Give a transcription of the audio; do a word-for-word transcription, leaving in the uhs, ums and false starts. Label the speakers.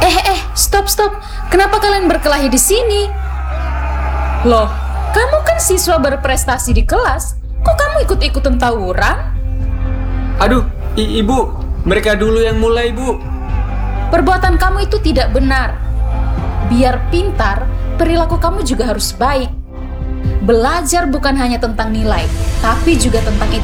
Speaker 1: Eh, eh, stop, stop. Kenapa kalian berkelahi di sini? Loh, kamu kan siswa berprestasi di kelas. Kok kamu ikut-ikutan tawuran?
Speaker 2: Aduh, i- ibu, mereka dulu yang mulai, Bu.
Speaker 1: Perbuatan kamu itu tidak benar. Biar pintar, perilaku kamu juga harus baik. Belajar bukan hanya tentang nilai, tapi juga tentang